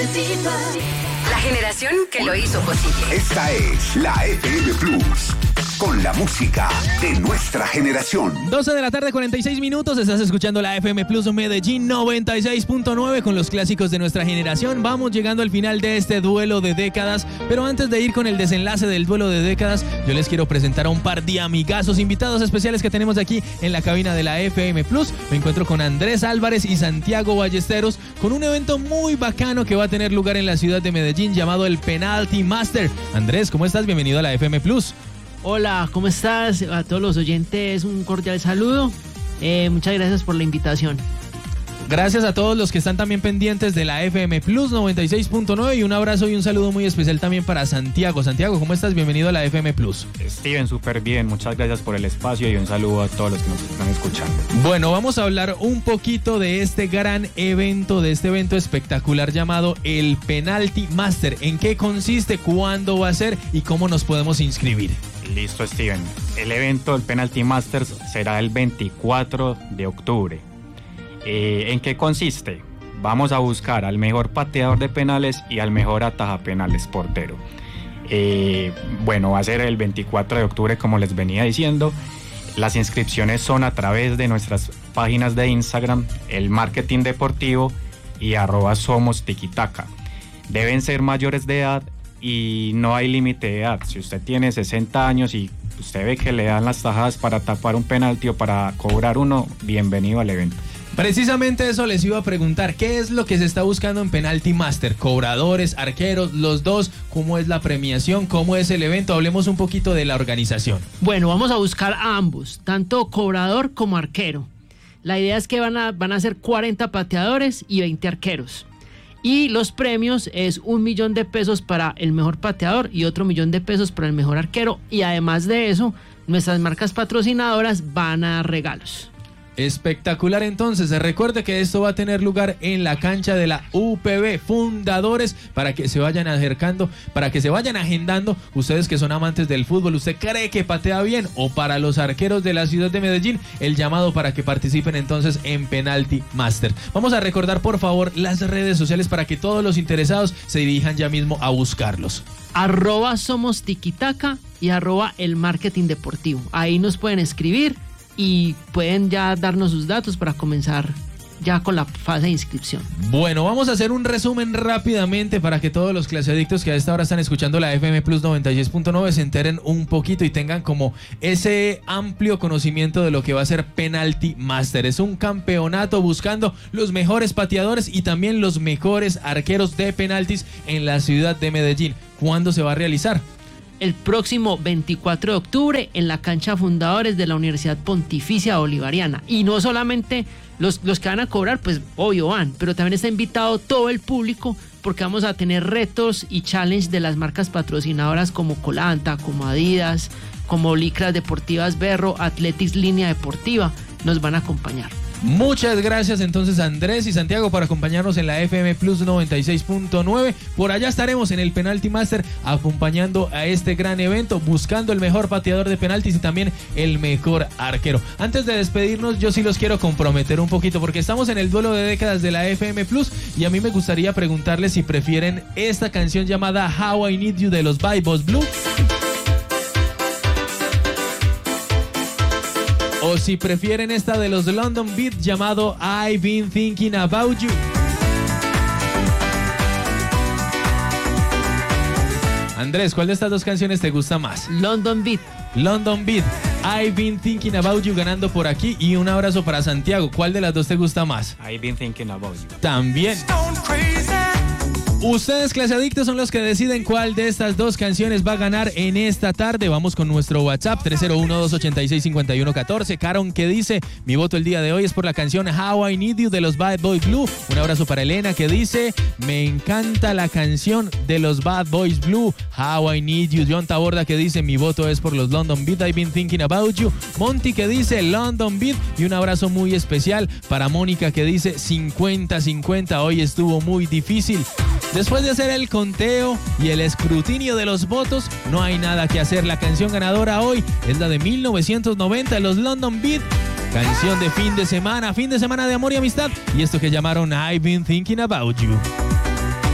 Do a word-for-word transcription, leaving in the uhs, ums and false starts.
La generación que lo hizo posible. Esta es la F M Plus, con la música de nuestra generación. doce de la tarde, cuarenta y seis minutos. Estás escuchando la F M Plus Medellín noventa y seis punto nueve con los clásicos de nuestra generación. Vamos llegando al final de este duelo de décadas, pero antes de ir con el desenlace del duelo de décadas, yo les quiero presentar a un par de amigazos, invitados especiales que tenemos aquí en la cabina de la F M Plus. Me encuentro con Andrés Álvarez y Santiago Ballesteros con un evento muy bacano que va a tener lugar en la ciudad de Medellín llamado el Penalty Master. Andrés, ¿cómo estás? Bienvenido a la F M Plus. Hola, ¿cómo estás? A todos los oyentes un cordial saludo. Eh, muchas gracias por la invitación. Gracias a todos los que están también pendientes de la F M Plus noventa y seis punto nueve y un abrazo y un saludo muy especial también para Santiago. Santiago, ¿cómo estás? Bienvenido a la F M Plus. Steven, súper bien. Muchas gracias por el espacio y un saludo a todos los que nos están escuchando. Bueno, vamos a hablar un poquito de este gran evento, de este evento espectacular llamado el Penalty Master. ¿En qué consiste? ¿Cuándo va a ser? ¿Y cómo nos podemos inscribir? Listo, Steven. El evento del Penalty Masters será el veinticuatro de octubre. Eh, ¿En qué consiste? Vamos a buscar al mejor pateador de penales y al mejor atajapenales portero. Eh, bueno, va a ser el veinticuatro de octubre, como les venía diciendo. Las inscripciones son a través de nuestras páginas de Instagram, el Marketing Deportivo y arroba Somos Tiquitaca. Deben ser mayores de edad y no hay límite de edad. Si usted tiene sesenta años y usted ve que le dan las tajadas para tapar un penalti o para cobrar uno, bienvenido al evento. Precisamente eso les iba a preguntar. ¿Qué es lo que se está buscando en Penalty Master? ¿Cobradores, arqueros, los dos? ¿Cómo es la premiación? ¿Cómo es el evento? Hablemos un poquito de la organización. Bueno, vamos a buscar a ambos, tanto cobrador como arquero. La idea es que van a, van a ser cuarenta pateadores y veinte arqueros. Y los premios es un millón de pesos para el mejor pateador y otro millón de pesos para el mejor arquero. Y además de eso, nuestras marcas patrocinadoras van a dar regalos. Espectacular. Entonces, recuerde que esto va a tener lugar en la cancha de la U P B Fundadores, para que se vayan acercando, para que se vayan agendando, ustedes que son amantes del fútbol, usted cree que patea bien, o para los arqueros de la ciudad de Medellín, el llamado para que participen entonces en Penalty Master. Vamos a recordar por favor las redes sociales para que todos los interesados se dirijan ya mismo a buscarlos. Arroba Somos Tiquitaca y arroba el Marketing Deportivo. Ahí nos pueden escribir y pueden ya darnos sus datos para comenzar ya con la fase de inscripción. Bueno, vamos a hacer un resumen rápidamente para que todos los claseadictos que a esta hora están escuchando la F M Plus noventa y seis punto nueve se enteren un poquito y tengan como ese amplio conocimiento de lo que va a ser Penalty Master. Es un campeonato buscando los mejores pateadores y también los mejores arqueros de penaltis en la ciudad de Medellín. ¿Cuándo se va a realizar? El próximo veinticuatro de octubre en la cancha Fundadores de la Universidad Pontificia Bolivariana. Y no solamente los, los que van a cobrar, pues obvio van, pero también está invitado todo el público, porque vamos a tener retos y challenge de las marcas patrocinadoras como Colanta, como Adidas, como Licras Deportivas Berro, Athletics Línea Deportiva, nos van a acompañar. Muchas gracias entonces Andrés y Santiago por acompañarnos en la F M Plus noventa y seis punto nueve. Por allá estaremos en el Penalty Master acompañando a este gran evento, buscando el mejor pateador de penaltis y también el mejor arquero. Antes de despedirnos, yo sí los quiero comprometer un poquito porque estamos en el duelo de décadas de la F M Plus y a mí me gustaría preguntarles si prefieren esta canción llamada How I Need You de los Bad Boys Blue, o si prefieren esta de los London Beat llamado I've Been Thinking About You. Andrés, ¿cuál de estas dos canciones te gusta más? London Beat. London Beat, I've Been Thinking About You ganando por aquí, y un abrazo para Santiago. ¿Cuál de las dos te gusta más? I've been thinking about you. También. Ustedes, claseadictos, son los que deciden cuál de estas dos canciones va a ganar en esta tarde. Vamos con nuestro WhatsApp tres cero uno, dos ocho seis, cinco uno uno cuatro. Caron, que dice: mi voto el día de hoy es por la canción How I Need You de los Bad Boys Blue. Un abrazo para Elena, que dice: me encanta la canción de los Bad Boys Blue, How I Need You. John Taborda, que dice: mi voto es por los London Beat, I've Been Thinking About You. Monty, que dice London Beat. Y un abrazo muy especial para Mónica, que dice cincuenta cincuenta. Hoy estuvo muy difícil. Después de hacer el conteo y el escrutinio de los votos, no hay nada que hacer. La canción ganadora hoy es la de mil novecientos noventa, los London Beat. Canción de fin de semana, fin de semana de amor y amistad. Y esto que llamaron I've Been Thinking About You.